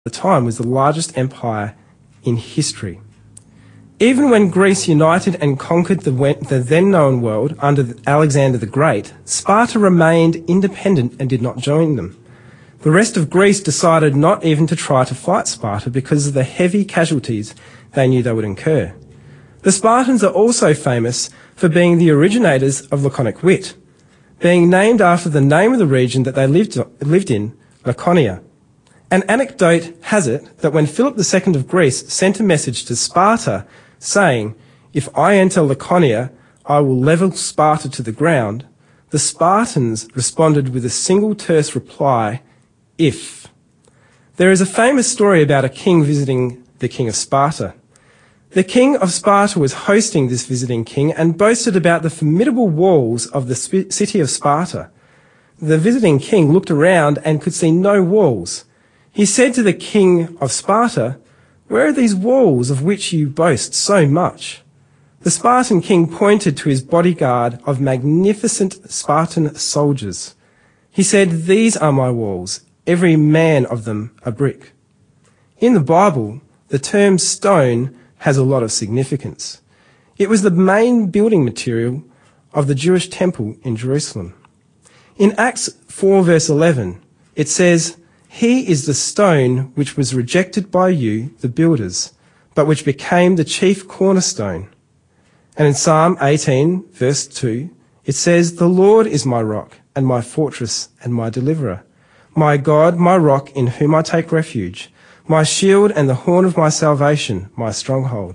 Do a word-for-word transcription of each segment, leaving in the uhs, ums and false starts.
the time was the largest empire in history. Even when Greece united and conquered the, the then-known world under Alexander the Great, Sparta remained independent and did not join them. The rest of Greece decided not even to try to fight Sparta because of the heavy casualties they knew they would incur. The Spartans are also famous for being the originators of laconic wit, being named after the name of the region that they lived, lived in, Laconia. An anecdote has it that when Philip the Second of Greece sent a message to Sparta saying, "If I enter Laconia, I will level Sparta to the ground," the Spartans responded with a single terse reply, "If." There is a famous story about a king visiting the king of Sparta. The king of Sparta was hosting this visiting king and boasted about the formidable walls of the city of Sparta. The visiting king looked around and could see no walls. He said to the king of Sparta, "Where are these walls of which you boast so much?" The Spartan king pointed to his bodyguard of magnificent Spartan soldiers. He said, "These are my walls, every man of them a brick." In the Bible, the term stone has a lot of significance. It was the main building material of the Jewish temple in Jerusalem. In Acts four verse eleven, it says, "He is the stone which was rejected by you, the builders, but which became the chief cornerstone." And in Psalm eighteen verse two, it says, "The Lord is my rock and my fortress and my deliverer, my God, my rock in whom I take refuge, my shield and the horn of my salvation, my stronghold."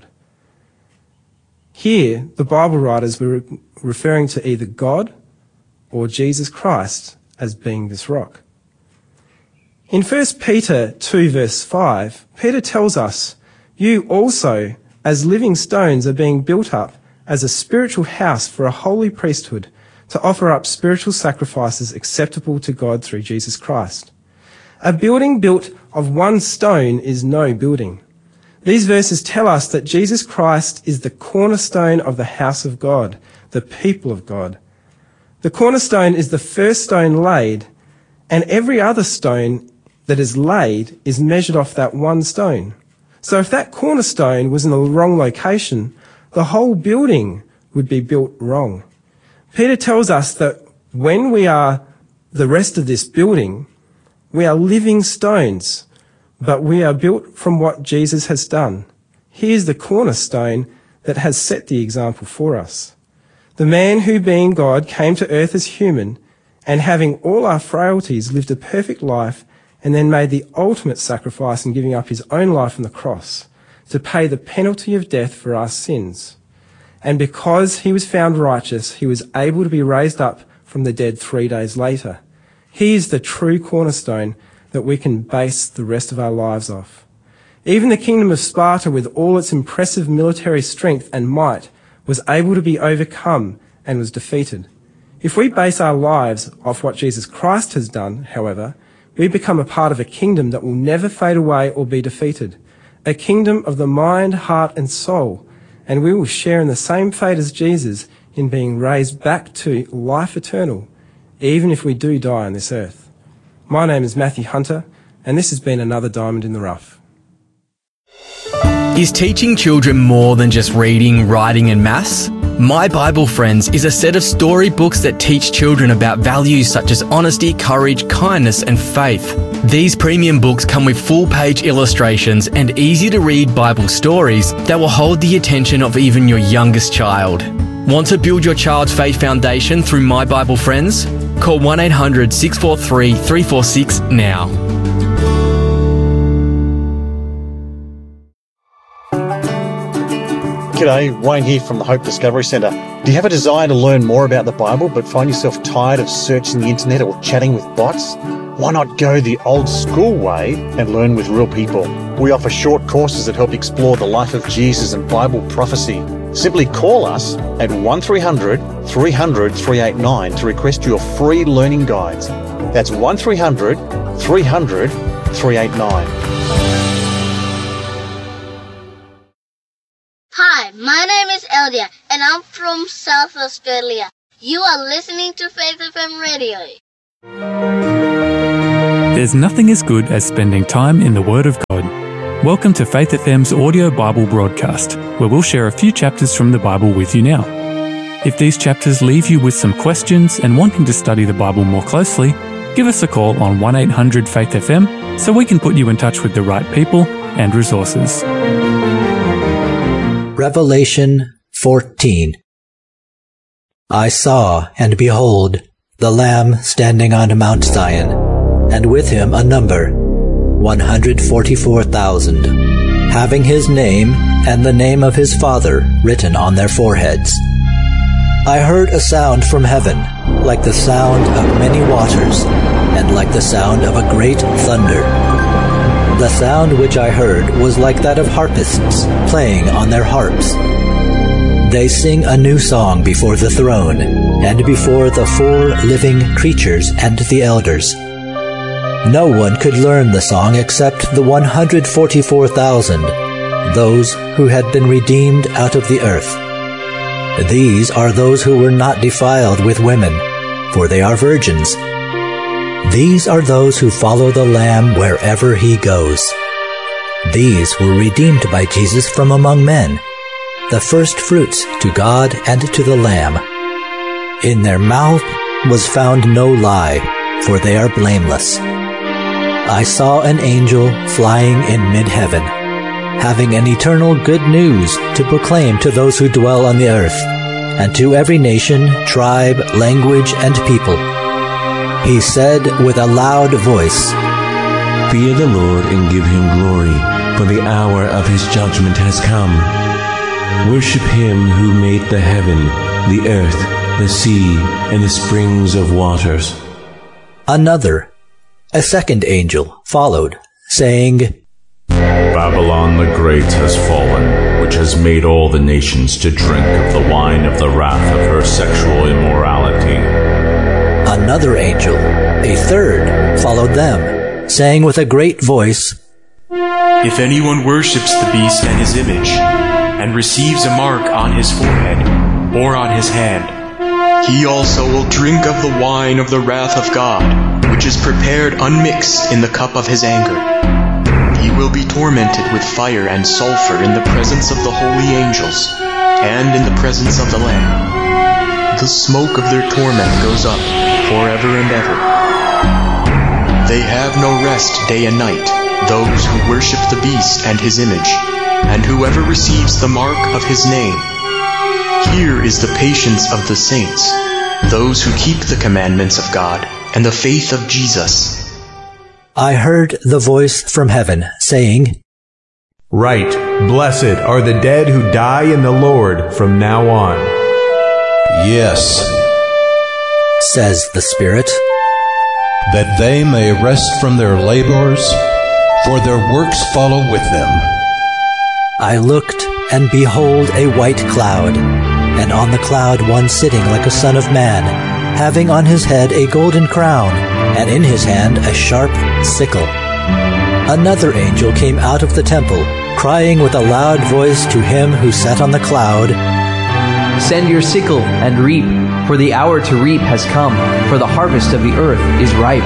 Here, the Bible writers were referring to either God or Jesus Christ as being this rock. In First Peter two verse five, Peter tells us, "You also, as living stones, are being built up as a spiritual house for a holy priesthood, to offer up spiritual sacrifices acceptable to God through Jesus Christ." A building built of one stone is no building. These verses tell us that Jesus Christ is the cornerstone of the house of God, the people of God. The cornerstone is the first stone laid, and every other stone that is laid is measured off that one stone. So if that cornerstone was in the wrong location, the whole building would be built wrong. Peter tells us that when we are the rest of this building, we are living stones, but we are built from what Jesus has done. He is the cornerstone that has set the example for us. The man who, being God, came to earth as human, and having all our frailties, lived a perfect life, and then made the ultimate sacrifice in giving up his own life on the cross to pay the penalty of death for our sins. And because he was found righteous, he was able to be raised up from the dead three days later. He is the true cornerstone that we can base the rest of our lives off. Even the kingdom of Sparta, with all its impressive military strength and might, was able to be overcome and was defeated. If we base our lives off what Jesus Christ has done, however, we become a part of a kingdom that will never fade away or be defeated, a kingdom of the mind, heart and soul, and we will share in the same fate as Jesus in being raised back to life eternal, even if we do die on this earth. My name is Matthew Hunter, and this has been another Diamond in the Rough. Is teaching children more than just reading, writing and maths? My Bible Friends is a set of storybooks that teach children about values such as honesty, courage, kindness and faith. These premium books come with full-page illustrations and easy-to-read Bible stories that will hold the attention of even your youngest child. Want to build your child's faith foundation through My Bible Friends? Call one eight hundred, six four three, three four six now. G'day, Wayne here from the Hope Discovery Centre. Do you have a desire to learn more about the Bible but find yourself tired of searching the internet or chatting with bots? Why not go the old school way and learn with real people? We offer short courses that help explore the life of Jesus and Bible prophecy. Simply call us at one three hundred, three hundred, three eight nine to request your free learning guides. That's one three hundred, three hundred, three eight nine. Hi, my name is Eldia, and I'm from South Australia. You are listening to Faith F M Radio. There's nothing as good as spending time in the Word of God. Welcome to Faith F M's audio Bible broadcast, where we'll share a few chapters from the Bible with you now. If these chapters leave you with some questions and wanting to study the Bible more closely, give us a call on one eight hundred faith F M so we can put you in touch with the right people and resources. Revelation fourteen. I saw, and behold, the Lamb standing on Mount Zion, and with him a number, one hundred forty-four thousand, having his name and the name of his Father written on their foreheads. I heard a sound from heaven, like the sound of many waters, and like the sound of a great thunder. The sound which I heard was like that of harpists playing on their harps. They sing a new song before the throne, and before the four living creatures and the elders. No one could learn the song except the one hundred forty-four thousand, those who had been redeemed out of the earth. These are those who were not defiled with women, for they are virgins. These are those who follow the Lamb wherever he goes. These were redeemed by Jesus from among men, the first fruits to God and to the Lamb. In their mouth was found no lie, for they are blameless. I saw an angel flying in mid-heaven, having an eternal good news to proclaim to those who dwell on the earth, and to every nation, tribe, language, and people. He said with a loud voice, Fear the Lord and give him glory, for the hour of his judgment has come. Worship him who made the heaven, the earth, the sea, and the springs of waters. Another, a second angel, followed, saying, Babylon the Great has fallen, which has made all the nations to drink of the wine of the wrath of her sexual immorality. Another angel, a third, followed them, saying with a great voice, If anyone worships the beast and his image, and receives a mark on his forehead or on his hand, he also will drink of the wine of the wrath of God, which is prepared unmixed in the cup of his anger. He will be tormented with fire and sulfur in the presence of the holy angels, and in the presence of the Lamb. The smoke of their torment goes up forever and ever. They have no rest day and night, those who worship the beast and his image, and whoever receives the mark of his name. Here is the patience of the saints, those who keep the commandments of God and the faith of Jesus. I heard the voice from heaven saying, Right, blessed are the dead who die in the Lord from now on. Yes, says the Spirit, that they may rest from their labors, for their works follow with them. I looked, and behold a white cloud, and on the cloud one sitting like a son of man, having on his head a golden crown, and in his hand a sharp sickle. Another angel came out of the temple, crying with a loud voice to him who sat on the cloud, Send your sickle and reap, for the hour to reap has come, for the harvest of the earth is ripe.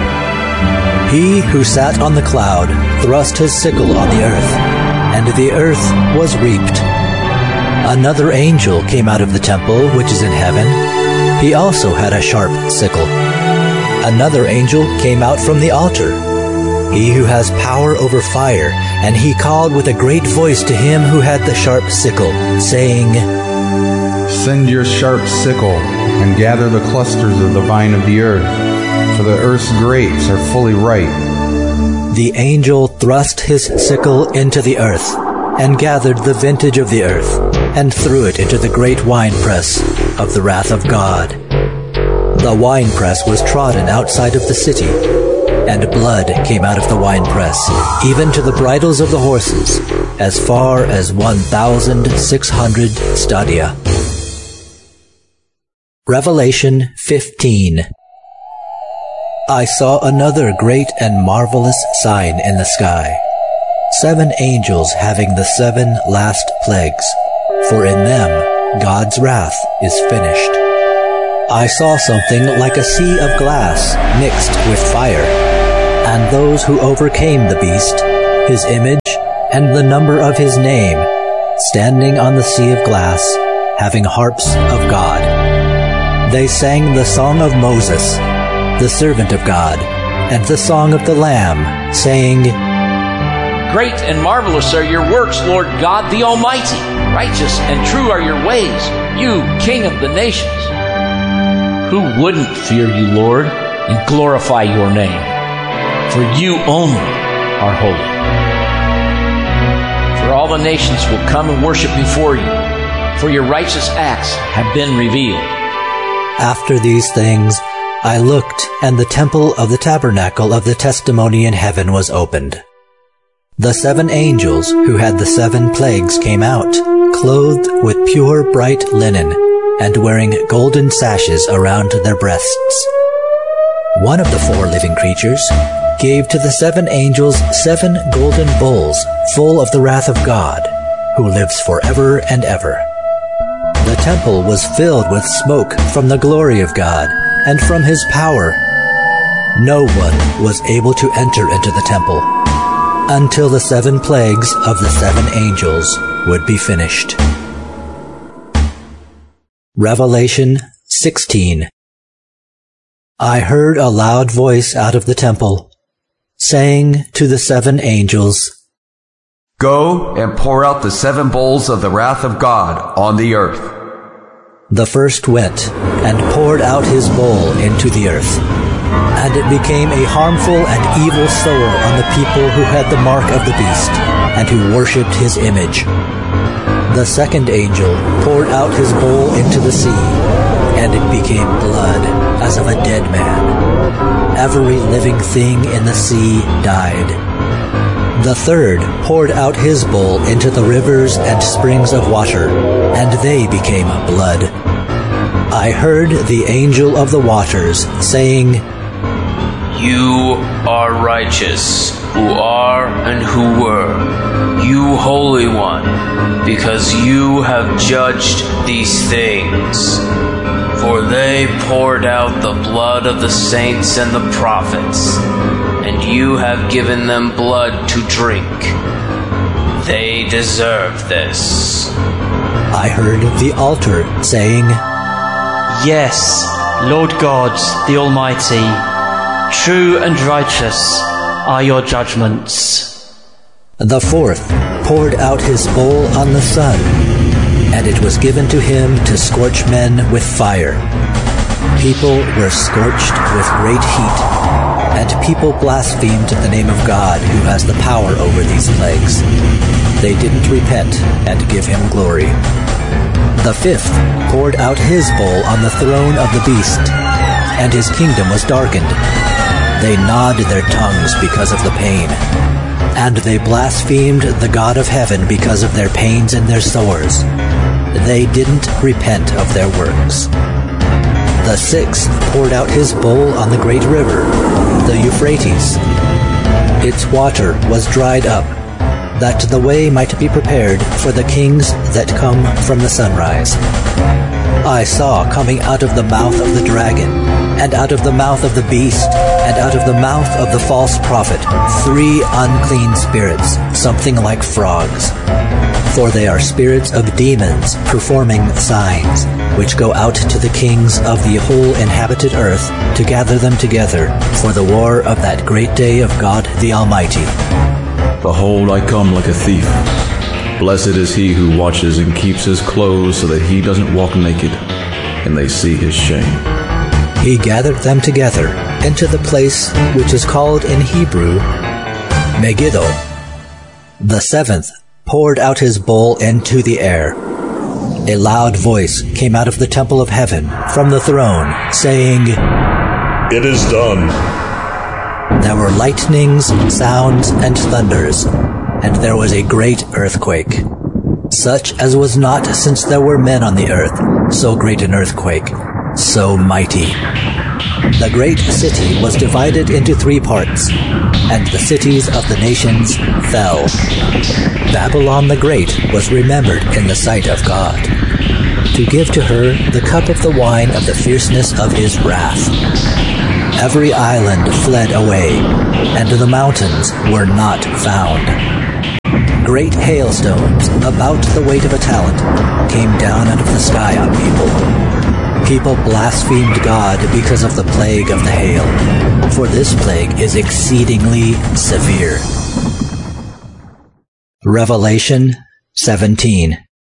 He who sat on the cloud thrust his sickle on the earth, and the earth was reaped. Another angel came out of the temple which is in heaven. He also had a sharp sickle. Another angel came out from the altar, he who has power over fire, and he called with a great voice to him who had the sharp sickle, saying, Send your sharp sickle, and gather the clusters of the vine of the earth, for the earth's grapes are fully ripe. The angel thrust his sickle into the earth, and gathered the vintage of the earth, and threw it into the great winepress of the wrath of God. The winepress was trodden outside of the city, and blood came out of the winepress, even to the bridles of the horses, as far as one thousand six hundred stadia. Revelation fifteen. I saw another great and marvelous sign in the sky, seven angels having the seven last plagues, for in them God's wrath is finished. I saw something like a sea of glass mixed with fire, and those who overcame the beast, his image, and the number of his name, standing on the sea of glass, having harps of God. They sang the song of Moses, the servant of God, and the song of the Lamb, saying, Great and marvelous are your works, Lord God the Almighty. Righteous and true are your ways, you King of the nations. Who wouldn't fear you, Lord, and glorify your name? For you only are holy. For all the nations will come and worship before you, for your righteous acts have been revealed. After these things, I looked, and the temple of the tabernacle of the testimony in heaven was opened. The seven angels who had the seven plagues came out, clothed with pure bright linen, and wearing golden sashes around their breasts. One of the four living creatures gave to the seven angels seven golden bowls full of the wrath of God, who lives forever and ever. The temple was filled with smoke from the glory of God and from his power. No one was able to enter into the temple until the seven plagues of the seven angels would be finished. Revelation sixteen. I heard a loud voice out of the temple, saying to the seven angels, Go and pour out the seven bowls of the wrath of God on the earth. The first went and poured out his bowl into the earth, and it became a harmful and evil soul on the people who had the mark of the beast, and who worshipped his image. The second angel poured out his bowl into the sea, and it became blood as of a dead man. Every living thing in the sea died. The third poured out his bowl into the rivers and springs of water, and they became blood. I heard the angel of the waters saying, You are righteous, who are and who were, you Holy One, because you have judged these things. For they poured out the blood of the saints and the prophets, and you have given them blood to drink. They deserve this. I heard the altar saying, Yes, Lord God, the Almighty, true and righteous are your judgments. The fourth poured out his bowl on the sun, and it was given to him to scorch men with fire. People were scorched with great heat, and people blasphemed the name of God who has the power over these plagues. They didn't repent and give him glory. The fifth poured out his bowl on the throne of the beast, and his kingdom was darkened. They gnawed their tongues because of the pain, and they blasphemed the God of heaven because of their pains and their sores. They didn't repent of their works. The sixth poured out his bowl on the great river, the Euphrates. Its water was dried up, that the way might be prepared for the kings that come from the sunrise. I saw coming out of the mouth of the dragon, and out of the mouth of the beast, and out of the mouth of the false prophet, three unclean spirits, something like frogs. For they are spirits of demons performing signs, which go out to the kings of the whole inhabited earth to gather them together for the war of that great day of God the Almighty. Behold, I come like a thief. Blessed is he who watches and keeps his clothes so that he doesn't walk naked, and they see his shame. He gathered them together into the place which is called in Hebrew Megiddo. The seventh poured out his bowl into the air. A loud voice came out of the temple of heaven from the throne, saying, It is done. There were lightnings, sounds, and thunders, and there was a great earthquake, such as was not since there were men on the earth, so great an earthquake, so mighty. The great city was divided into three parts, and the cities of the nations fell. Babylon the Great was remembered in the sight of God, to give to her the cup of the wine of the fierceness of his wrath. every island fled away, and the mountains were not found. Great hailstones, about the weight of a talent, came down out of the sky on people. People blasphemed God because of the plague of the hail, for this plague is exceedingly severe. Revelation seventeen.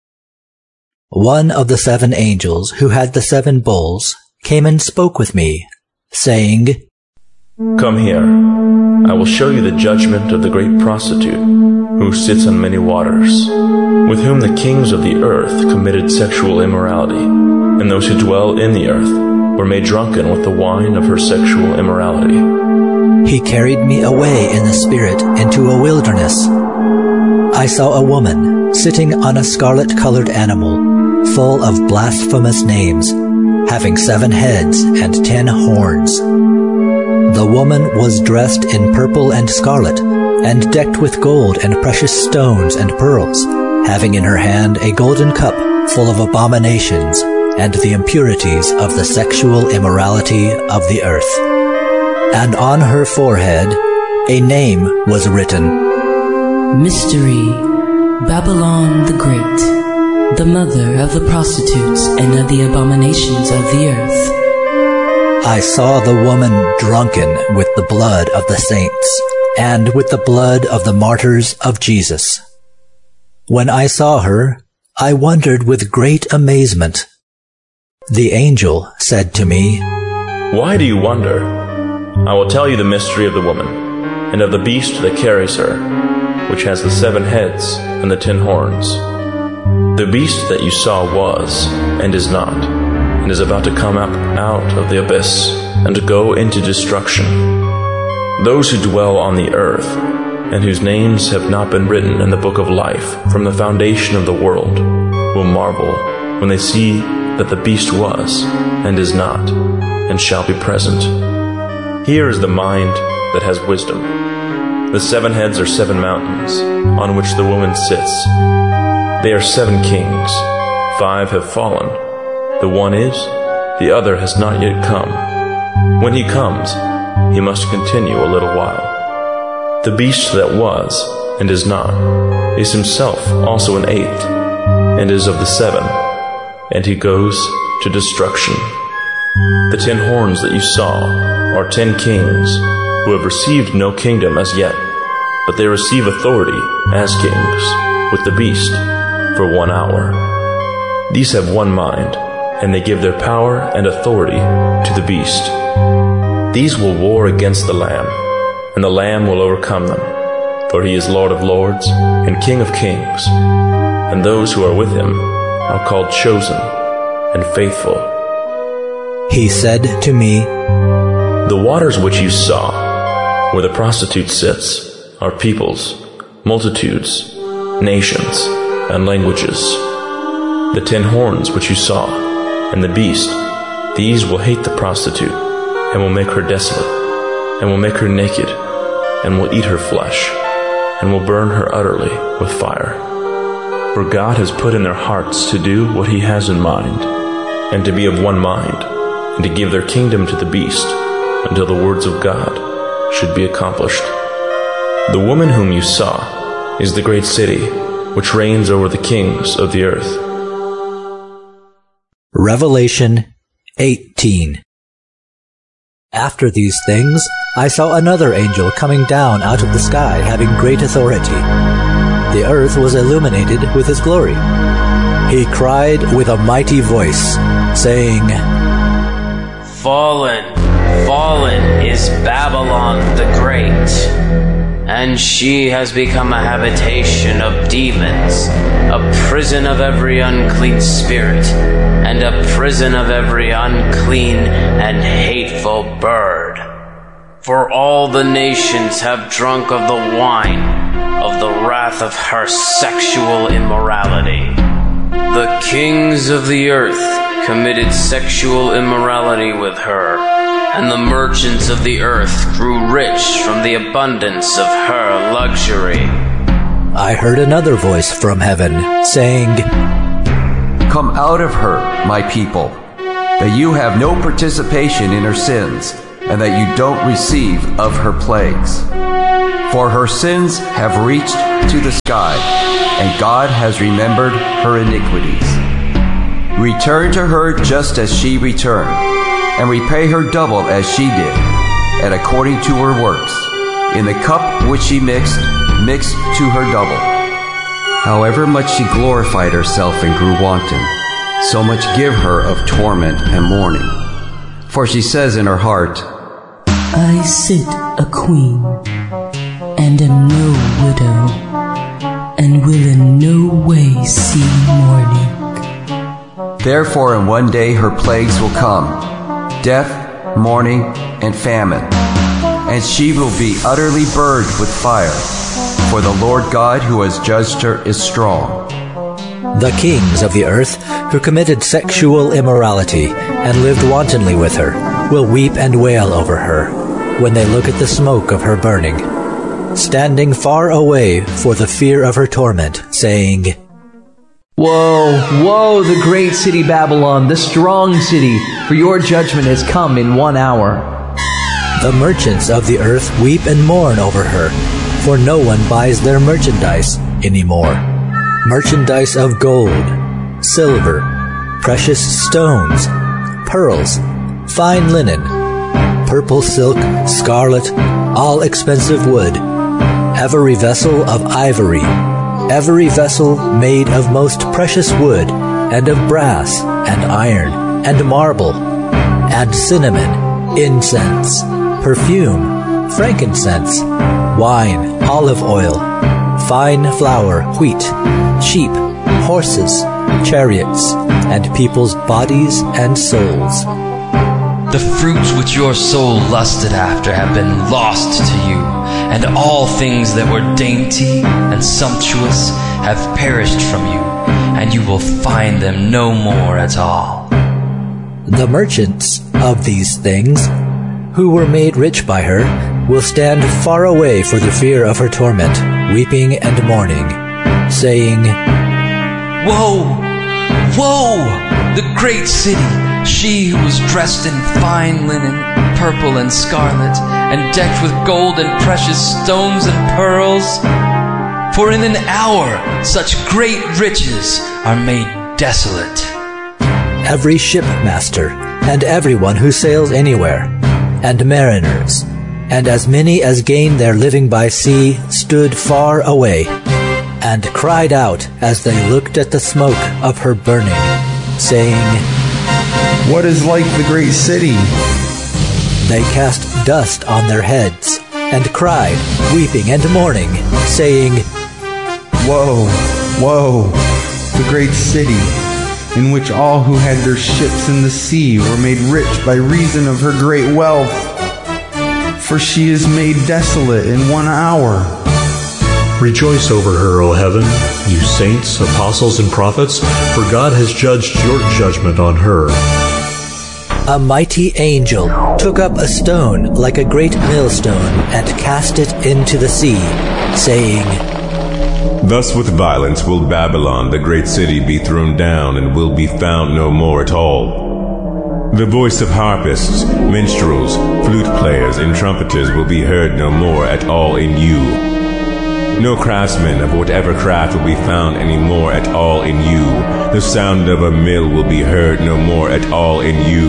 One of the seven angels who had the seven bowls came and spoke with me, saying, Come here, I will show you the judgment of the great prostitute, who sits on many waters, with whom the kings of the earth committed sexual immorality, and those who dwell in the earth were made drunken with the wine of her sexual immorality. He carried me away in the spirit into a wilderness. I saw a woman sitting on a scarlet-colored animal, full of blasphemous names, having seven heads and ten horns. The woman was dressed in purple and scarlet, and decked with gold and precious stones and pearls, having in her hand a golden cup full of abominations and the impurities of the sexual immorality of the earth. And on her forehead a name was written, Mystery, Babylon the Great, the mother of the prostitutes and of the abominations of the earth. I saw the woman drunken with the blood of the saints, and with the blood of the martyrs of Jesus. When I saw her, I wondered with great amazement. The angel said to me, Why do you wonder? I will tell you the mystery of the woman, and of the beast that carries her, which has the seven heads and the ten horns. The beast that you saw was, and is not, and is about to come up out of the abyss, and to go into destruction. Those who dwell on the earth, and whose names have not been written in the book of life from the foundation of the world, will marvel when they see that the beast was, and is not, and shall be present. Here is the mind that has wisdom. The seven heads are seven mountains, on which the woman sits. They are seven kings. Five have fallen. The one is, the other has not yet come. When he comes, he must continue a little while. The beast that was, and is not, is himself also an eighth, and is of the seven, and he goes to destruction. The ten horns that you saw are ten kings, who have received no kingdom as yet, but they receive authority as kings, with the beast, for one hour. These have one mind, and they give their power and authority to the beast. These will war against the Lamb, and the Lamb will overcome them, for he is Lord of lords and King of kings, and those who are with him are called chosen and faithful. He said to me, The waters which you saw, where the prostitute sits, are peoples, multitudes, nations, and languages. The ten horns which you saw, and the beast, these will hate the prostitute, and will make her desolate, and will make her naked, and will eat her flesh, and will burn her utterly with fire. For God has put in their hearts to do what he has in mind, and to be of one mind, and to give their kingdom to the beast, until the words of God should be accomplished. The woman whom you saw is the great city, which reigns over the kings of the earth. Revelation eighteen. After these things, I saw another angel coming down out of the sky, having great authority. The earth was illuminated with his glory. He cried with a mighty voice, saying, Fallen, fallen is Babylon the Great, and she has become a habitation of demons, a prison of every unclean spirit, and a prison of every unclean and hateful bird. For all the nations have drunk of the wine of the wrath of her sexual immorality. The kings of the earth committed sexual immorality with her, and the merchants of the earth grew rich from the abundance of her luxury. I heard another voice from heaven, saying, Come out of her, my people, that you have no participation in her sins, and that you don't receive of her plagues. For her sins have reached to the sky, and God has remembered her iniquities. Return to her just as she returned, and repay her double as she did, and according to her works. In the cup which she mixed, mix to her double. However much she glorified herself and grew wanton, so much give her of torment and mourning. For she says in her heart, I sit a queen, and am no widow, and will in no way see mourning. Therefore in one day her plagues will come, death, mourning, and famine, and she will be utterly burned with fire, for the Lord God who has judged her is strong. The kings of the earth who committed sexual immorality and lived wantonly with her will weep and wail over her when they look at the smoke of her burning, standing far away for the fear of her torment, saying, Woe, woe, the great city Babylon, the strong city, for your judgment has come in one hour. The merchants of the earth weep and mourn over her, for no one buys their merchandise anymore. Merchandise of gold, silver, precious stones, pearls, fine linen, purple silk, scarlet, all expensive wood, every vessel of ivory, every vessel made of most precious wood, and of brass, and iron, and marble, and cinnamon, incense, perfume, frankincense, wine, olive oil, fine flour, wheat, sheep, horses, chariots, and people's bodies and souls. The fruits which your soul lusted after have been lost to you, and all things that were dainty and sumptuous have perished from you, and you will find them no more at all. The merchants of these things, who were made rich by her, will stand far away for the fear of her torment, weeping and mourning, saying, Woe! Woe! The great city, she who was dressed in fine linen, purple and scarlet, and decked with gold and precious stones and pearls. For in an hour such great riches are made desolate. Every shipmaster, and everyone who sails anywhere, and mariners, and as many as gain their living by sea, stood far away, and cried out as they looked at the smoke of her burning, saying, What is like the great city? They cast dust on their heads, and cried, weeping and mourning, saying, Woe, woe, the great city, in which all who had their ships in the sea were made rich by reason of her great wealth. For she is made desolate in one hour. Rejoice over her, O heaven, you saints, apostles, and prophets, for God has judged your judgment on her. A mighty angel took up a stone like a great millstone and cast it into the sea, saying, Thus with violence will Babylon, the great city, be thrown down and will be found no more at all. The voice of harpists, minstrels, flute players, and trumpeters will be heard no more at all in you. No craftsman of whatever craft will be found any more at all in you. The sound of a mill will be heard no more at all in you.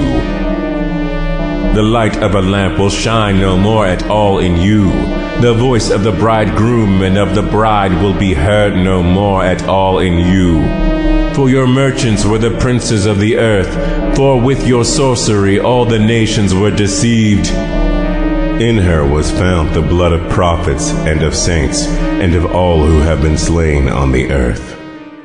The light of a lamp will shine no more at all in you. The voice of the bridegroom and of the bride will be heard no more at all in you. For your merchants were the princes of the earth, for with your sorcery all the nations were deceived. In her was found the blood of prophets and of saints and of all who have been slain on the earth.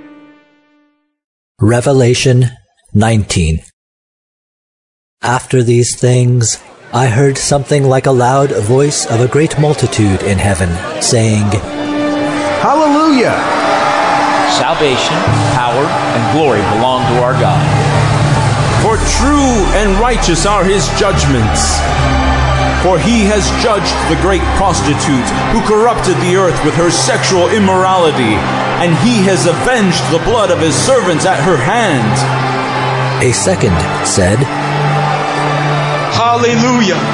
Revelation nineteen. After these things, I heard something like a loud voice of a great multitude in heaven, saying, Hallelujah! Salvation, power, and glory belong to our God. For true and righteous are his judgments. For he has judged the great prostitute who corrupted the earth with her sexual immorality, and he has avenged the blood of his servants at her hand. A second said, Hallelujah!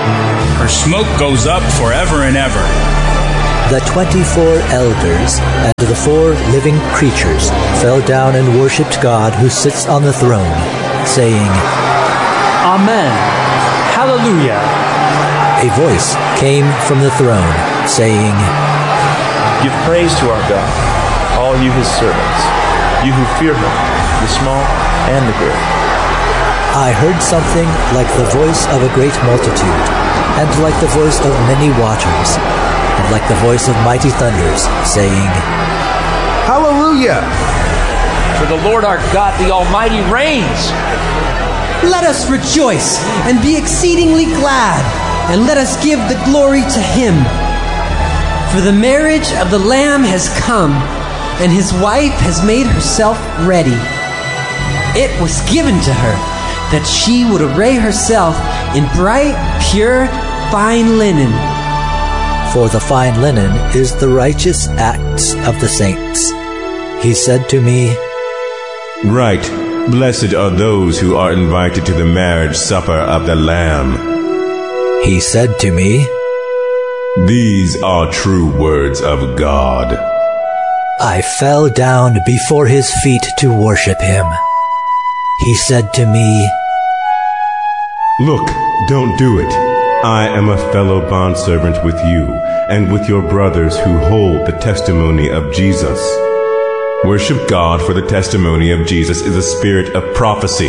Her smoke goes up forever and ever. The twenty-four elders and the four living creatures fell down and worshipped God who sits on the throne, saying, Amen. Hallelujah. A voice came from the throne, saying, Give praise to our God, all you his servants, you who fear him, the small and the great. I heard something like the voice of a great multitude, and like the voice of many waters, and like the voice of mighty thunders, saying, Hallelujah! For the Lord our God, the Almighty, reigns. Let us rejoice and be exceedingly glad, and let us give the glory to him. For the marriage of the Lamb has come, and his wife has made herself ready. It was given to her that she would array herself in bright, pure, fine linen. For the fine linen is the righteous acts of the saints. He said to me, Right, blessed are those who are invited to the marriage supper of the Lamb. He said to me, These are true words of God. I fell down before his feet to worship him. He said to me, Look, don't do it. I am a fellow bondservant with you and with your brothers who hold the testimony of Jesus. Worship God, for the testimony of Jesus is a spirit of prophecy.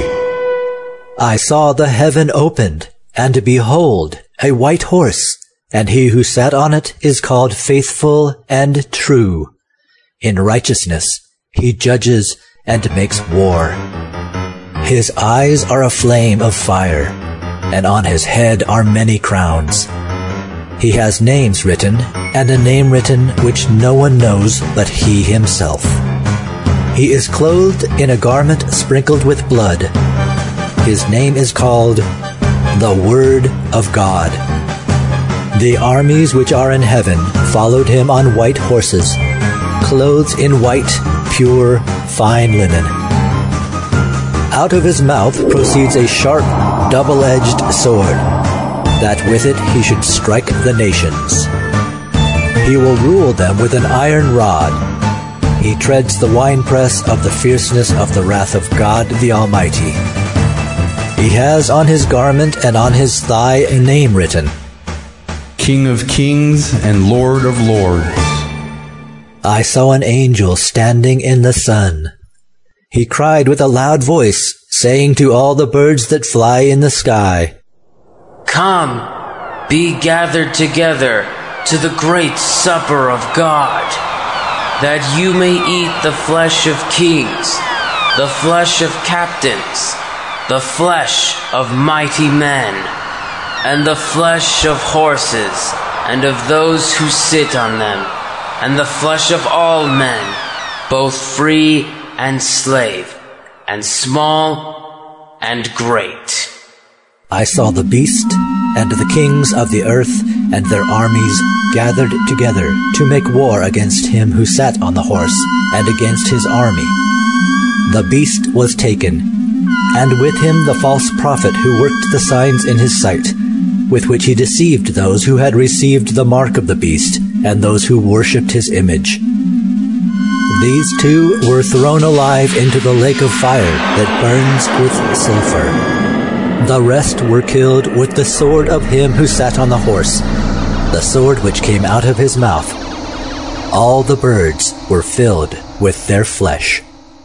I saw the heaven opened, and behold, a white horse, and he who sat on it is called Faithful and True. In righteousness he judges and makes war. His eyes are a flame of fire, and on his head are many crowns. He has names written, and a name written which no one knows but he himself. He is clothed in a garment sprinkled with blood. His name is called the Word of God. The armies which are in heaven followed him on white horses, clothed in white, pure, fine linen. Out of his mouth proceeds a sharp, double-edged sword, that with it he should strike the nations. He will rule them with an iron rod. He treads the winepress of the fierceness of the wrath of God the Almighty. He has on his garment and on his thigh a name written, King of Kings and Lord of Lords. I saw an angel standing in the sun. He cried with a loud voice, saying to all the birds that fly in the sky, Come, be gathered together to the great supper of God, that you may eat the flesh of kings, the flesh of captains, the flesh of mighty men, and the flesh of horses, and of those who sit on them, and the flesh of all men, both free and slave, and small and great. I saw the beast and the kings of the earth and their armies gathered together to make war against him who sat on the horse and against his army. The beast was taken, and with him the false prophet who worked the signs in his sight, with which he deceived those who had received the mark of the beast and those who worshipped his image. These two were thrown alive into the lake of fire that burns with sulfur. The rest were killed with the sword of him who sat on the horse, the sword which came out of his mouth. All the birds were filled with their flesh.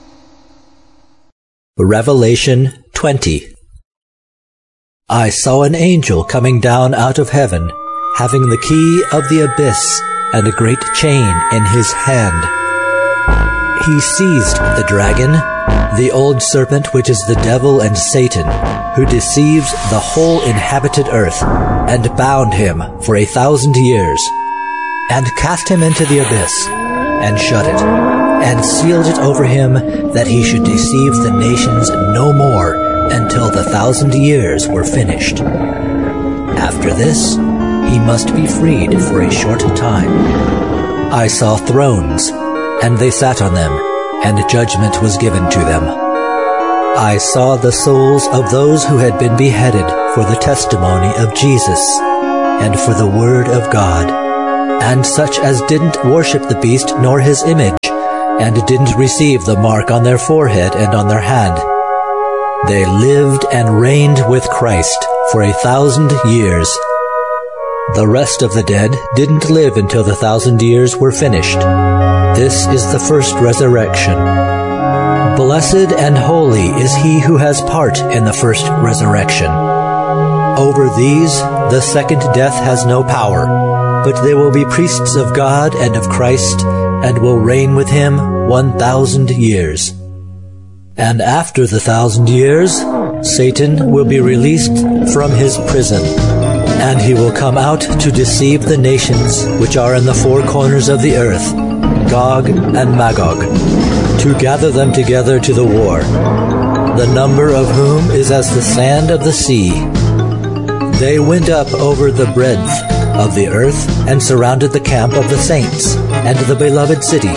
Revelation twenty. I saw an angel coming down out of heaven, having the key of the abyss and a great chain in his hand. He seized the dragon, the old serpent which is the devil and Satan, who deceives the whole inhabited earth, and bound him for a thousand years, and cast him into the abyss, and shut it, and sealed it over him, that he should deceive the nations no more until the thousand years were finished. After this, he must be freed for a short time. I saw thrones, and they sat on them, and judgment was given to them. I saw the souls of those who had been beheaded for the testimony of Jesus and for the word of God, and such as didn't worship the beast nor his image, and didn't receive the mark on their forehead and on their hand. They lived and reigned with Christ for a thousand years. The rest of the dead didn't live until the thousand years were finished. This is the first resurrection. Blessed and holy is he who has part in the first resurrection. Over these the second death has no power, but they will be priests of God and of Christ, and will reign with him one thousand years. And after the thousand years, Satan will be released from his prison, and he will come out to deceive the nations which are in the four corners of the earth, Gog and Magog, to gather them together to the war, the number of whom is as the sand of the sea. They went up over the breadth of the earth and surrounded the camp of the saints and the beloved city.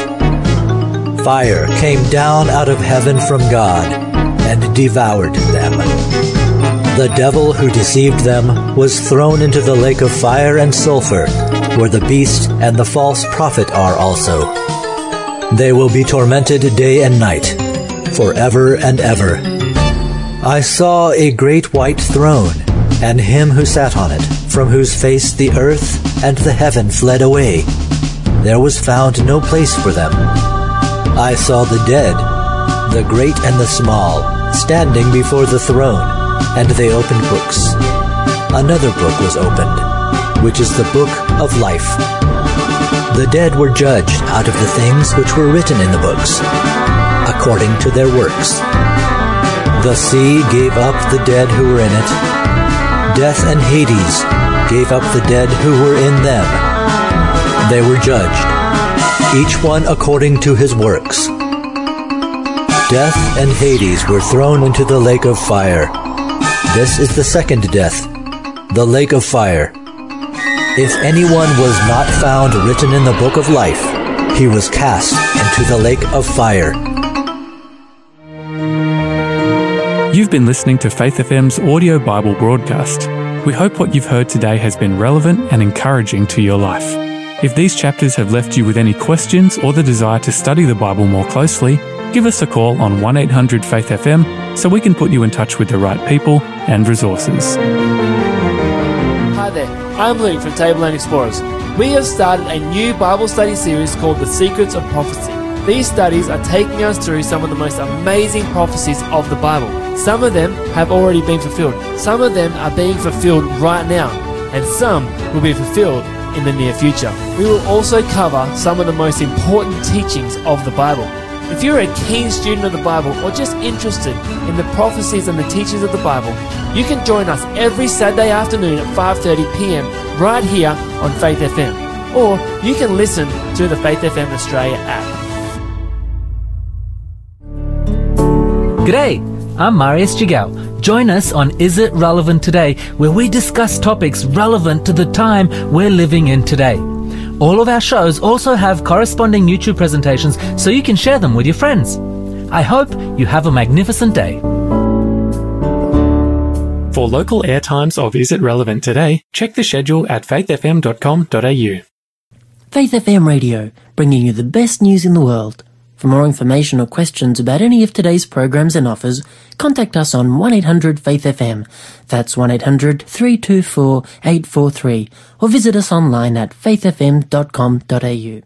Fire came down out of heaven from God and devoured them. The devil who deceived them was thrown into the lake of fire and sulfur, where the beast and the false prophet are also. They will be tormented day and night, forever and ever. I saw a great white throne, and him who sat on it, from whose face the earth and the heaven fled away. There was found no place for them. I saw the dead, the great and the small, standing before the throne, and they opened books. Another book was opened, which is the book of life. The dead were judged out of the things which were written in the books, according to their works. The sea gave up the dead who were in it. Death and Hades gave up the dead who were in them. They were judged, each one according to his works. Death and Hades were thrown into the lake of fire. This is the second death, the lake of fire. If anyone was not found written in the book of life, he was cast into the lake of fire. You've been listening to Faith F M's audio Bible broadcast. We hope what you've heard today has been relevant and encouraging to your life. If these chapters have left you with any questions or the desire to study the Bible more closely, give us a call on one eight hundred faith F M so we can put you in touch with the right people and resources. Hi there, I'm Luke from Tableland Explorers. We have started a new Bible study series called The Secrets of Prophecy. These studies are taking us through some of the most amazing prophecies of the Bible. Some of them have already been fulfilled. Some of them are being fulfilled right now. And some will be fulfilled in the near future. We will also cover some of the most important teachings of the Bible. If you're a keen student of the Bible or just interested in the prophecies and the teachings of the Bible, you can join us every Saturday afternoon at five thirty p m right here on Faith F M. Or you can listen to the Faith F M Australia app. G'day, I'm Marius Jigao. Join us on Is It Relevant Today, where we discuss topics relevant to the time we're living in today. All of our shows also have corresponding YouTube presentations so you can share them with your friends. I hope you have a magnificent day. For local airtimes of Is It Relevant Today, check the schedule at faith f m dot com dot a u. Faith F M Radio, bringing you the best news in the world. For more information or questions about any of today's programs and offers, contact us on one eight hundred faith F M. That's one eight hundred three two four eight four three, or visit us online at faith f m dot com dot a u.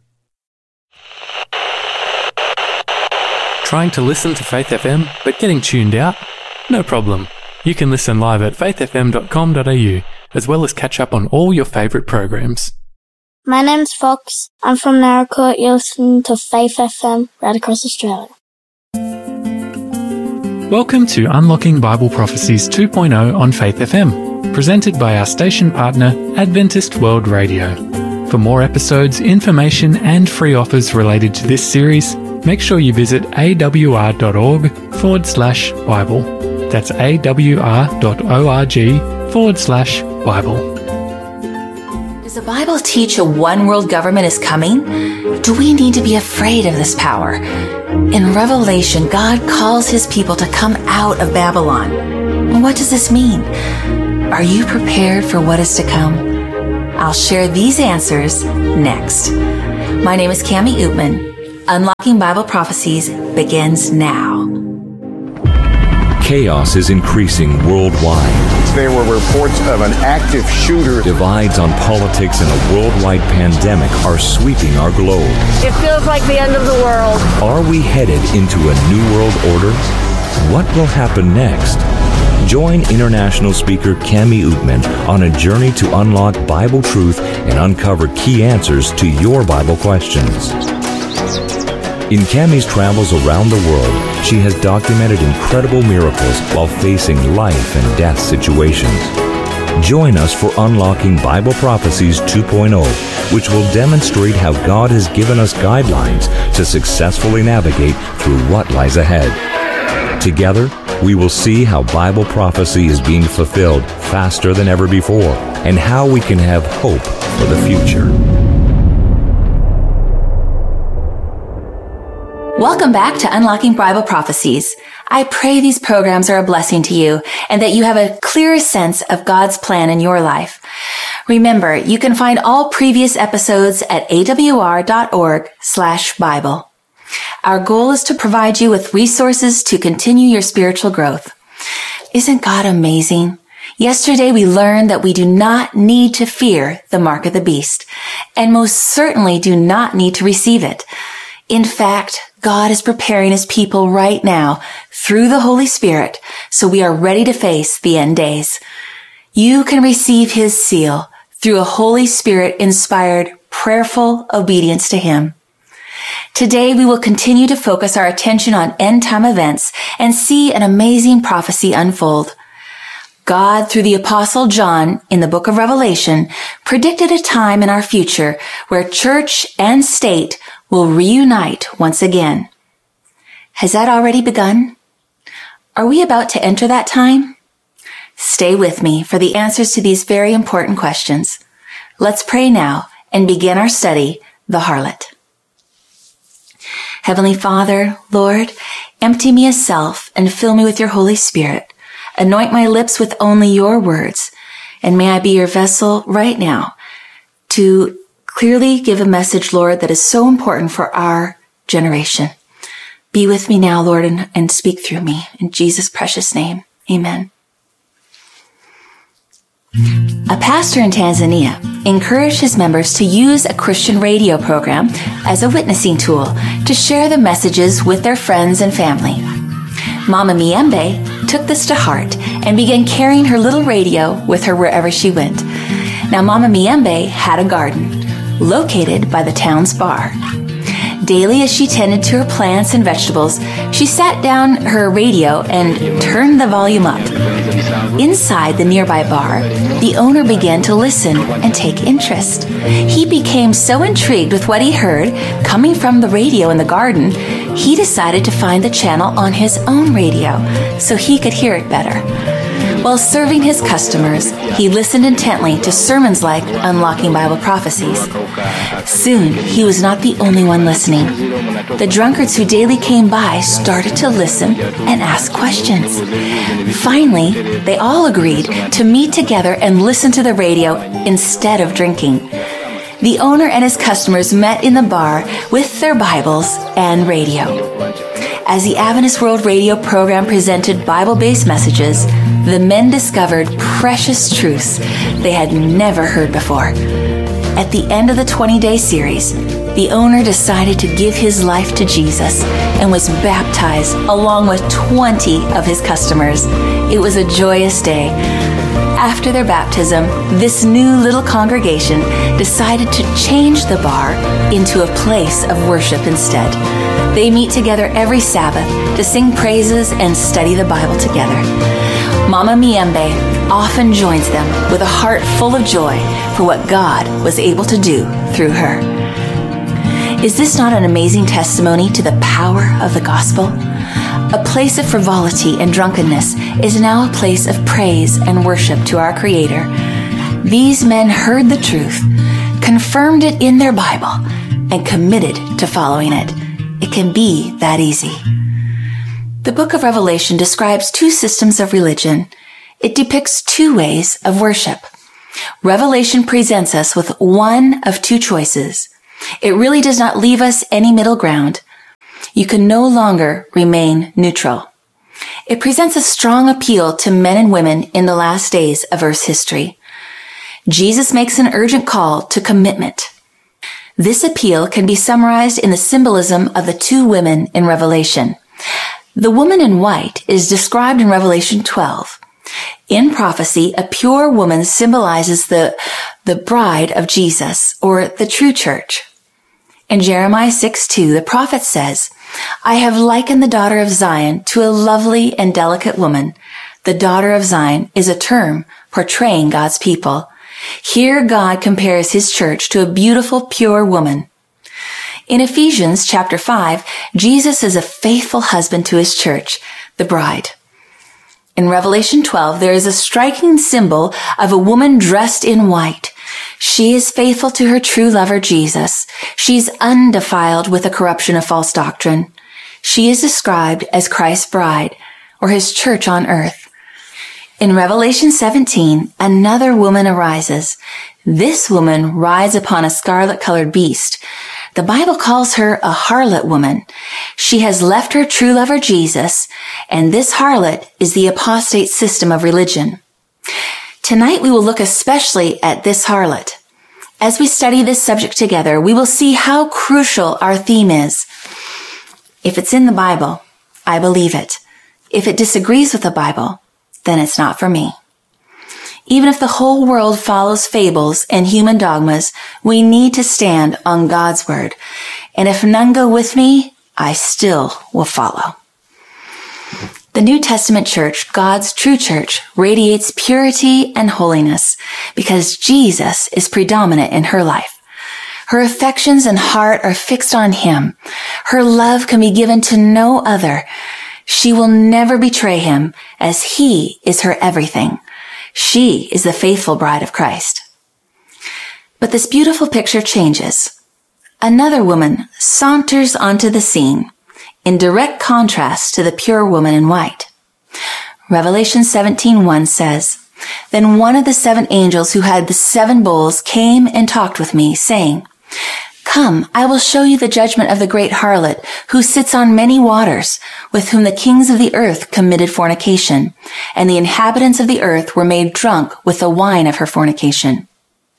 Trying to listen to Faith F M but getting tuned out? No problem. You can listen live at faith f m dot com dot a u, as well as catch up on all your favourite programs. My name's Fox. I'm from Naracoorte. You're listening to Faith F M right across Australia. Welcome to Unlocking Bible Prophecies two point oh on Faith F M, presented by our station partner, Adventist World Radio. For more episodes, information and free offers related to this series, make sure you visit awr.org forward slash Bible. That's awr.org forward slash Bible. the Bible teach a one world government is coming? Do we need to be afraid of this power? In Revelation, God calls his people to come out of Babylon. What does this mean? Are you prepared for what is to come? I'll share these answers next. My name is Cami Ootman. Unlocking Bible Prophecies begins now. Chaos is increasing worldwide. There were reports of an active shooter. Divides on politics and a worldwide pandemic are sweeping our globe. It feels like the end of the world. Are we headed into a new world order? What will happen next? Join international speaker Cami Ootman on a journey to unlock Bible truth and uncover key answers to your Bible questions. In Cami's travels around the world, she has documented incredible miracles while facing life and death situations. Join us for Unlocking Bible Prophecies two point oh, which will demonstrate how God has given us guidelines to successfully navigate through what lies ahead. Together, we will see how Bible prophecy is being fulfilled faster than ever before and how we can have hope for the future. Welcome back to Unlocking Bible Prophecies. I pray these programs are a blessing to you and that you have a clearer sense of God's plan in your life. Remember, you can find all previous episodes at awr.org slash Bible. Our goal is to provide you with resources to continue your spiritual growth. Isn't God amazing? Yesterday we learned that we do not need to fear the mark of the beast, and most certainly do not need to receive it. In fact, God is preparing his people right now through the Holy Spirit, so we are ready to face the end days. You can receive his seal through a Holy Spirit-inspired, prayerful obedience to him. Today, we will continue to focus our attention on end-time events and see an amazing prophecy unfold. God, through the Apostle John in the book of Revelation, predicted a time in our future where church and state will reunite once again. Has that already begun? Are we about to enter that time? Stay with me for the answers to these very important questions. Let's pray now and begin our study, The Harlot. Heavenly Father, Lord, empty me of self and fill me with your Holy Spirit. Anoint my lips with only your words, and may I be your vessel right now to clearly give a message, Lord, that is so important for our generation. Be with me now, Lord, and, and speak through me. In Jesus' precious name, amen. A pastor in Tanzania encouraged his members to use a Christian radio program as a witnessing tool to share the messages with their friends and family. Mama Miembe took this to heart and began carrying her little radio with her wherever she went. Now, Mama Miembe had a garden located by the town's bar. Daily, as she tended to her plants and vegetables, she sat down her radio and turned the volume up. Inside the nearby bar, the owner began to listen and take interest. He became so intrigued with what he heard coming from the radio in the garden, he decided to find the channel on his own radio so he could hear it better. While serving his customers, he listened intently to sermons like Unlocking Bible Prophecies. Soon, he was not the only one listening. The drunkards who daily came by started to listen and ask questions. Finally, they all agreed to meet together and listen to the radio instead of drinking. The owner and his customers met in the bar with their Bibles and radio. As the Adventist World Radio program presented Bible-based messages, the men discovered precious truths they had never heard before. At the end of the twenty-day series, the owner decided to give his life to Jesus and was baptized along with twenty of his customers. It was a joyous day. After their baptism, this new little congregation decided to change the bar into a place of worship instead. They meet together every Sabbath to sing praises and study the Bible together. Mama Miembe often joins them with a heart full of joy for what God was able to do through her. Is this not an amazing testimony to the power of the gospel? A place of frivolity and drunkenness is now a place of praise and worship to our Creator. These men heard the truth, confirmed it in their Bible, and committed to following it. It can be that easy. The book of Revelation describes two systems of religion. It depicts two ways of worship. Revelation presents us with one of two choices. It really does not leave us any middle ground. You can no longer remain neutral. It presents a strong appeal to men and women in the last days of Earth's history. Jesus makes an urgent call to commitment. This appeal can be summarized in the symbolism of the two women in Revelation. The woman in white is described in Revelation twelve. In prophecy, a pure woman symbolizes the, the bride of Jesus, or the true church. In Jeremiah six two, the prophet says, I have likened the daughter of Zion to a lovely and delicate woman. The daughter of Zion is a term portraying God's people. Here God compares his church to a beautiful, pure woman. In Ephesians chapter five, Jesus is a faithful husband to his church, the bride. In Revelation twelve, there is a striking symbol of a woman dressed in white. She is faithful to her true lover, Jesus. She's undefiled with the corruption of false doctrine. She is described as Christ's bride, or his church on earth. In Revelation seventeen, another woman arises. This woman rides upon a scarlet-colored beast. The Bible calls her a harlot woman. She has left her true lover Jesus, and this harlot is the apostate system of religion. Tonight we will look especially at this harlot. As we study this subject together, we will see how crucial our theme is. If it's in the Bible, I believe it. If it disagrees with the Bible, then it's not for me. Even if the whole world follows fables and human dogmas, we need to stand on God's word. And if none go with me, I still will follow. The New Testament church, God's true church, radiates purity and holiness because Jesus is predominant in her life. Her affections and heart are fixed on him. Her love can be given to no other. She will never betray him as he is her everything. She is the faithful bride of Christ. But this beautiful picture changes. Another woman saunters onto the scene in direct contrast to the pure woman in white. Revelation seventeen one says, Then one of the seven angels who had the seven bowls came and talked with me, saying, Come, I will show you the judgment of the great harlot, who sits on many waters, with whom the kings of the earth committed fornication, and the inhabitants of the earth were made drunk with the wine of her fornication.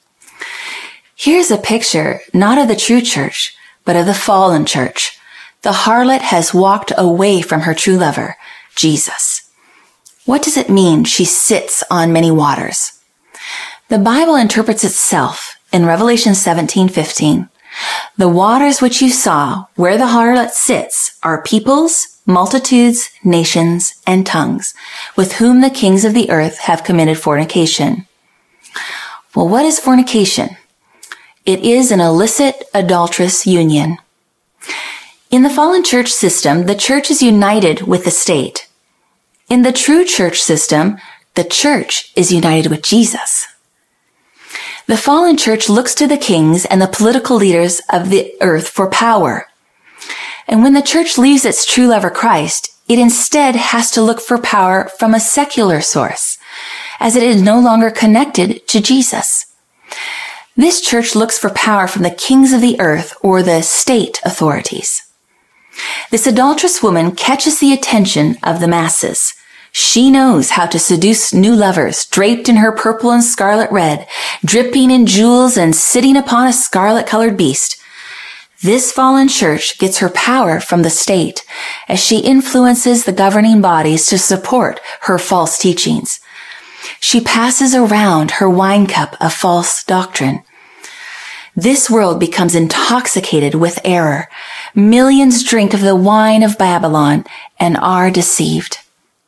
Here's a picture, not of the true church, but of the fallen church. The harlot has walked away from her true lover, Jesus. What does it mean she sits on many waters? The Bible interprets itself in Revelation seventeen fifteen. The waters which you saw, where the harlot sits, are peoples, multitudes, nations, and tongues, with whom the kings of the earth have committed fornication. Well, what is fornication? It is an illicit, adulterous union. In the fallen church system, the church is united with the state. In the true church system, the church is united with Jesus. The fallen church looks to the kings and the political leaders of the earth for power. And when the church leaves its true lover Christ, it instead has to look for power from a secular source, as it is no longer connected to Jesus. This church looks for power from the kings of the earth or the state authorities. This adulterous woman catches the attention of the masses. She knows how to seduce new lovers, draped in her purple and scarlet red, dripping in jewels and sitting upon a scarlet-colored beast. This fallen church gets her power from the state as she influences the governing bodies to support her false teachings. She passes around her wine cup of false doctrine. This world becomes intoxicated with error. Millions drink of the wine of Babylon and are deceived.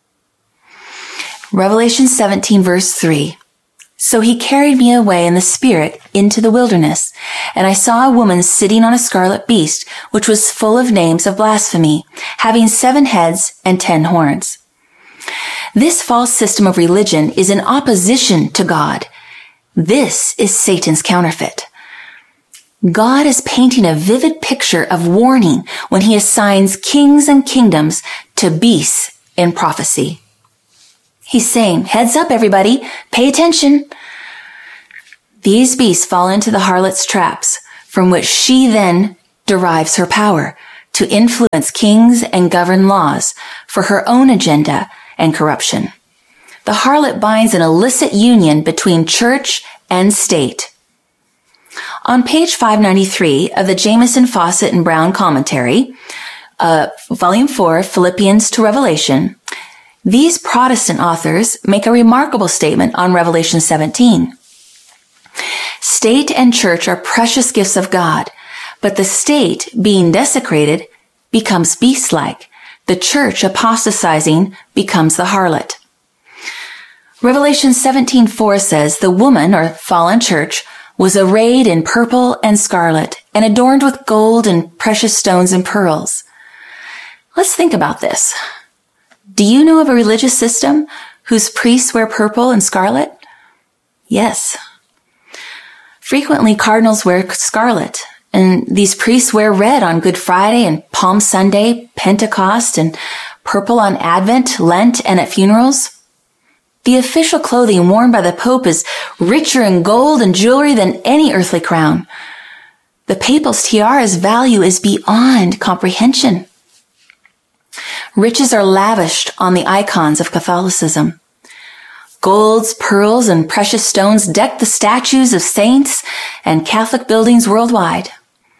Revelation seventeen verse three. So he carried me away in the spirit into the wilderness, and I saw a woman sitting on a scarlet beast, which was full of names of blasphemy, having seven heads and ten horns. This false system of religion is in opposition to God. This is Satan's counterfeit. God is painting a vivid picture of warning when he assigns kings and kingdoms to beasts in prophecy. He's saying, heads up everybody, pay attention. These beasts fall into the harlot's traps, from which she then derives her power to influence kings and govern laws for her own agenda and corruption. The harlot binds an illicit union between church and state. On page five ninety-three of the Jamieson, Fausset, and Brown commentary, uh, volume four, Philippians to Revelation, these Protestant authors make a remarkable statement on Revelation seventeen. State and church are precious gifts of God, but the state, being desecrated, becomes beast-like. The church, apostatizing, becomes the harlot. Revelation seventeen four says, the woman, or fallen church, was arrayed in purple and scarlet, and adorned with gold and precious stones and pearls. Let's think about this. Do you know of a religious system whose priests wear purple and scarlet? Yes. Frequently, cardinals wear scarlet, and these priests wear red on Good Friday and Palm Sunday, Pentecost, and purple on Advent, Lent, and at funerals. The official clothing worn by the Pope is richer in gold and jewelry than any earthly crown. The papal tiara's value is beyond comprehension. Riches are lavished on the icons of Catholicism. Golds, pearls, and precious stones deck the statues of saints and Catholic buildings worldwide.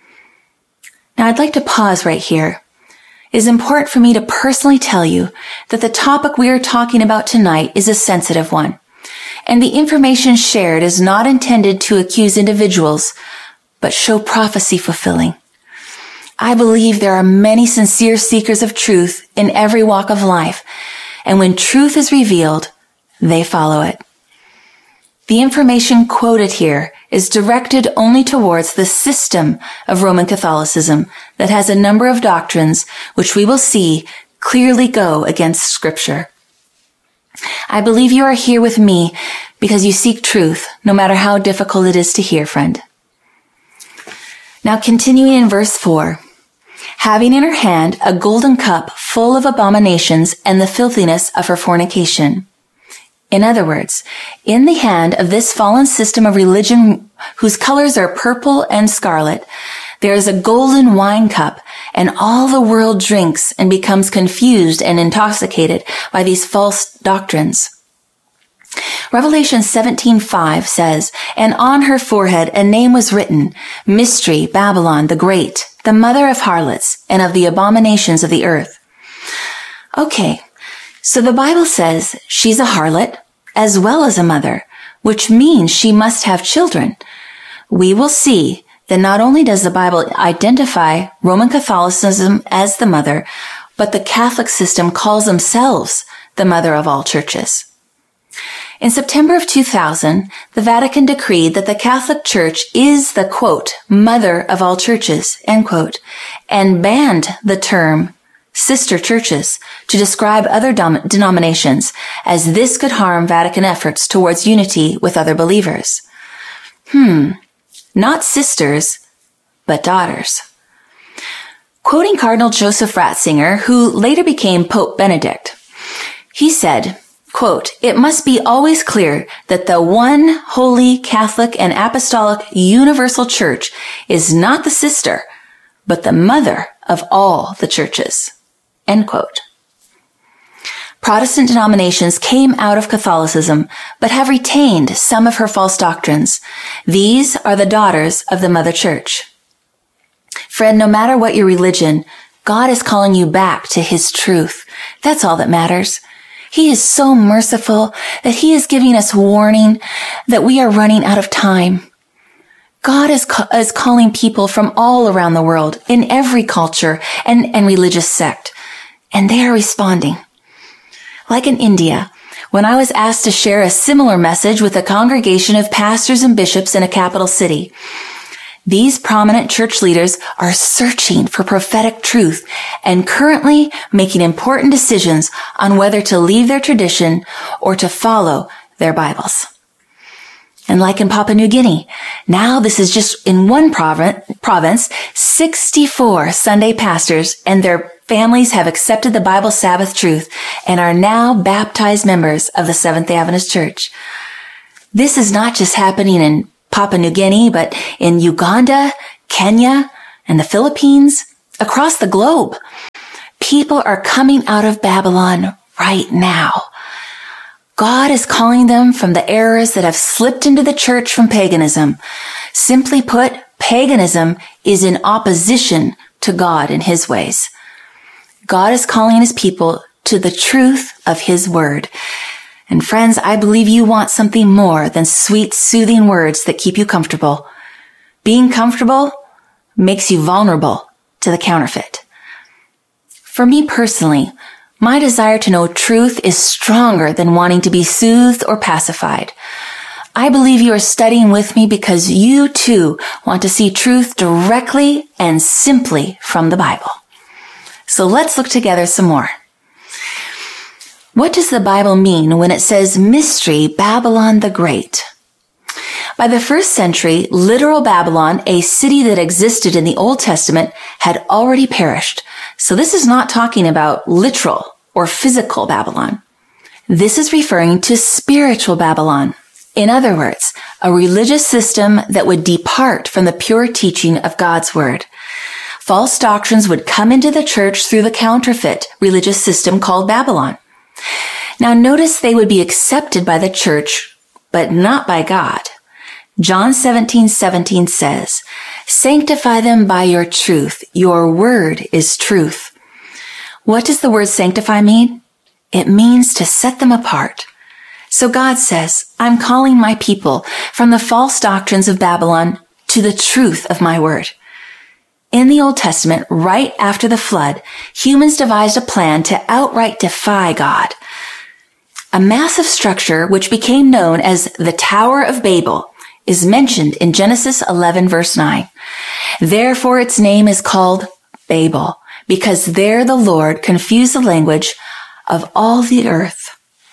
Now, I'd like to pause right here. It is important for me to personally tell you that the topic we are talking about tonight is a sensitive one, and the information shared is not intended to accuse individuals, but show prophecy fulfilling. I believe there are many sincere seekers of truth in every walk of life, and when truth is revealed, they follow it. The information quoted here is directed only towards the system of Roman Catholicism that has a number of doctrines which we will see clearly go against Scripture. I believe you are here with me because you seek truth, no matter how difficult it is to hear, friend. Now, continuing in verse four, having in her hand a golden cup full of abominations and the filthiness of her fornication. In other words, in the hand of this fallen system of religion whose colors are purple and scarlet, there is a golden wine cup, and all the world drinks and becomes confused and intoxicated by these false doctrines. Revelation seventeen five says, and on her forehead a name was written, Mystery, Babylon the Great, the mother of harlots and of the abominations of the earth. Okay. So the Bible says she's a harlot as well as a mother, which means she must have children. We will see that not only does the Bible identify Roman Catholicism as the mother, but the Catholic system calls themselves the mother of all churches. In September of two thousand, the Vatican decreed that the Catholic Church is the, quote, mother of all churches, end quote, and banned the term sister churches to describe other dom- denominations, as this could harm Vatican efforts towards unity with other believers. Hmm, not sisters, but daughters. Quoting Cardinal Joseph Ratzinger, who later became Pope Benedict, he said, quote, it must be always clear that the one holy Catholic and Apostolic Universal Church is not the sister, but the mother of all the churches. End quote. Protestant denominations came out of Catholicism, but have retained some of her false doctrines. These are the daughters of the Mother Church. Friend, no matter what your religion, God is calling you back to His truth. That's all that matters. He is so merciful that He is giving us warning that we are running out of time. God is, ca- is calling people from all around the world, in every culture and, and religious sect, and they are responding. Like in India, when I was asked to share a similar message with a congregation of pastors and bishops in a capital city, these prominent church leaders are searching for prophetic truth and currently making important decisions on whether to leave their tradition or to follow their Bibles. And like in Papua New Guinea, now this is just in one province, sixty-four Sunday pastors and their families have accepted the Bible Sabbath truth and are now baptized members of the Seventh-day Adventist Church. This is not just happening in Papua New Guinea, but in Uganda, Kenya, and the Philippines, across the globe. People are coming out of Babylon right now. God is calling them from the errors that have slipped into the church from paganism. Simply put, paganism is in opposition to God and his ways. God is calling his people to the truth of his word. And friends, I believe you want something more than sweet, soothing words that keep you comfortable. Being comfortable makes you vulnerable to the counterfeit. For me personally, my desire to know truth is stronger than wanting to be soothed or pacified. I believe you are studying with me because you too want to see truth directly and simply from the Bible. So let's look together some more. What does the Bible mean when it says mystery Babylon the Great? By the first century, literal Babylon, a city that existed in the Old Testament, had already perished. So this is not talking about literal or physical Babylon. This is referring to spiritual Babylon. In other words, a religious system that would depart from the pure teaching of God's word. False doctrines would come into the church through the counterfeit religious system called Babylon. Now notice they would be accepted by the church, but not by God. John seventeen seventeen says, "Sanctify them by your truth. Your word is truth." What does the word sanctify mean? It means to set them apart. So God says, I'm calling my people from the false doctrines of Babylon to the truth of my word. In the Old Testament, right after the flood, humans devised a plan to outright defy God. A massive structure which became known as the Tower of Babel is mentioned in Genesis eleven verse nine. Therefore its name is called Babel, because there the Lord confused the language of all the earth.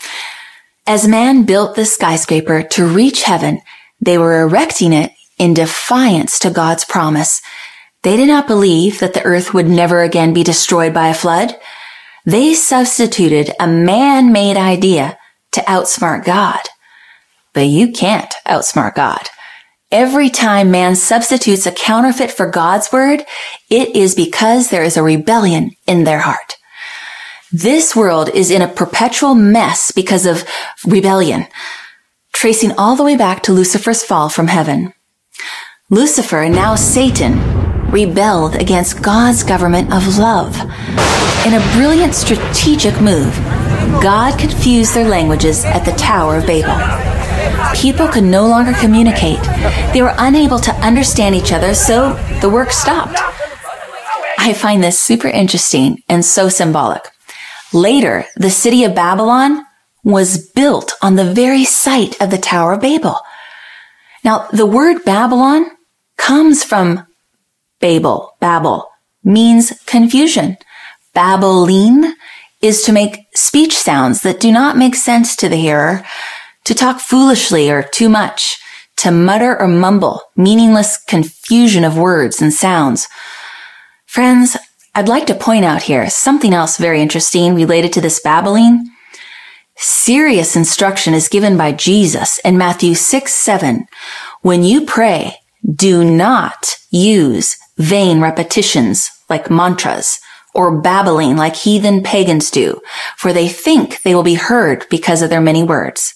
As man built this skyscraper to reach heaven, they were erecting it in defiance to God's promise. They did not believe that the earth would never again be destroyed by a flood. They substituted a man-made idea to outsmart God. But you can't outsmart God. Every time man substitutes a counterfeit for God's word, it is because there is a rebellion in their heart. This world is in a perpetual mess because of rebellion, tracing all the way back to Lucifer's fall from heaven. Lucifer, and now Satan, rebelled against God's government of love. In a brilliant strategic move, God confused their languages at the Tower of Babel. People could no longer communicate. They were unable to understand each other, so the work stopped. I find this super interesting and so symbolic. Later, the city of Babylon was built on the very site of the Tower of Babel. Now, the word Babylon comes from Babel. Babel means confusion. Babbling is to make speech sounds that do not make sense to the hearer, to talk foolishly or too much, to mutter or mumble, meaningless confusion of words and sounds. Friends, I'd like to point out here something else very interesting related to this babbling. Serious instruction is given by Jesus in Matthew six seven. When you pray, do not use vain repetitions like mantras or babbling like heathen pagans do, for they think they will be heard because of their many words.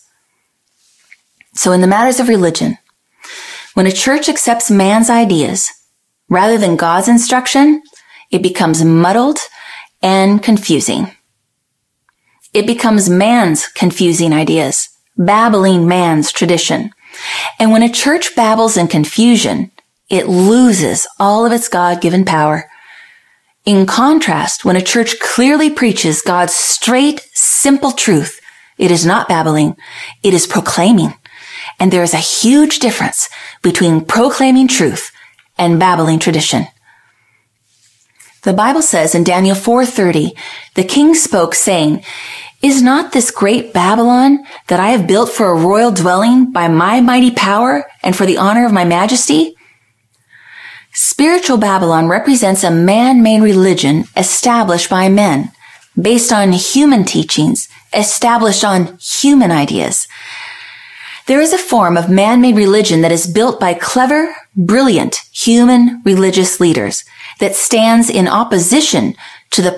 So in the matters of religion, when a church accepts man's ideas rather than God's instruction, it becomes muddled and confusing. It becomes man's confusing ideas, babbling man's tradition. And when a church babbles in confusion, it loses all of its God-given power. In contrast, when a church clearly preaches God's straight, simple truth, it is not babbling, it is proclaiming. And there is a huge difference between proclaiming truth and babbling tradition. The Bible says in Daniel four thirty, the king spoke saying, Is not this great Babylon that I have built for a royal dwelling by my mighty power and for the honor of my majesty? Spiritual Babylon represents a man-made religion established by men, based on human teachings, established on human ideas. There is a form of man-made religion that is built by clever, brilliant human religious leaders that stands in opposition to the